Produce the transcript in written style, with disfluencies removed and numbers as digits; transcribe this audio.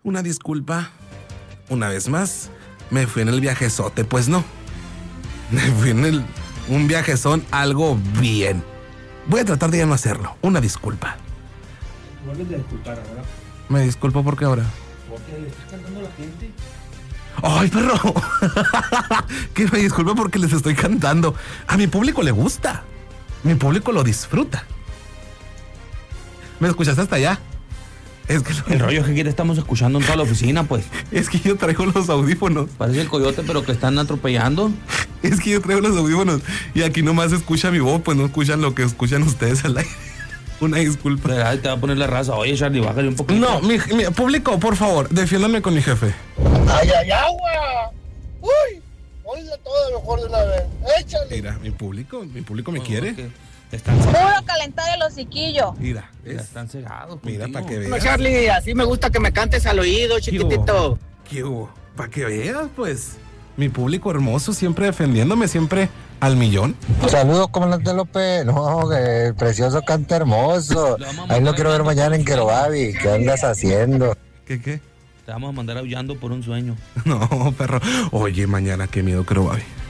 Una disculpa. Una vez más, me fui en el viajezote, pues no. Me fui en un viajezón algo bien. Voy a tratar de ya no hacerlo. Una disculpa. Vuelves a disculpar ahora. Me disculpo porque ahora. Porque le estás cantando a la gente. ¡Ay, perro! Que me disculpe porque les estoy cantando. A mi público le gusta. Mi público lo disfruta. ¿Me escuchaste hasta allá? Es que El rollo es que aquí te estamos escuchando en toda la oficina, pues. Es que yo traigo los audífonos. Parece el coyote, pero que están atropellando. Es que yo traigo los audífonos. Y aquí nomás se escucha mi voz, pues no escuchan lo que escuchan ustedes al aire. Una disculpa. Pero te va a poner la raza. Oye, Charlie, bájale un poquito. No, mi público, por favor, defiéndanme con mi jefe. ¡Ay, ay, agua! ¡Uy! Ponle todo lo mejor de una vez. ¡Échale! Mira, mi público me quiere. Okay. Están Puro calentar el hociquillo. Mira, Ya están cegados. mira, para que No, veas. Charlie, así me gusta que me cantes al oído, chiquitito. ¿Qué hubo? Para que veas, pues. Mi público hermoso, siempre defendiéndome, siempre al millón. Saludos, comandante López. No, que el precioso canta hermoso. Ahí lo quiero ver mañana en Querobabi. ¿Qué andas haciendo? ¿Qué? Te vamos a mandar aullando por un sueño. No, perro. Oye, mañana qué miedo, creo, baby.